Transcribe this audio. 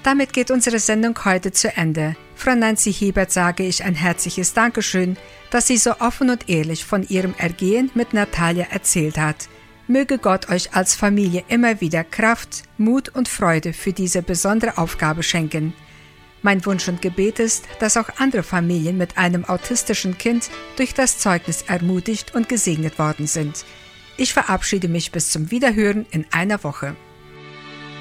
Damit geht unsere Sendung heute zu Ende. Frau Nancy Hiebert sage ich ein herzliches Dankeschön, dass sie so offen und ehrlich von ihrem Ergehen mit Natalia erzählt hat. Möge Gott euch als Familie immer wieder Kraft, Mut und Freude für diese besondere Aufgabe schenken. Mein Wunsch und Gebet ist, dass auch andere Familien mit einem autistischen Kind durch das Zeugnis ermutigt und gesegnet worden sind. Ich verabschiede mich bis zum Wiederhören in einer Woche.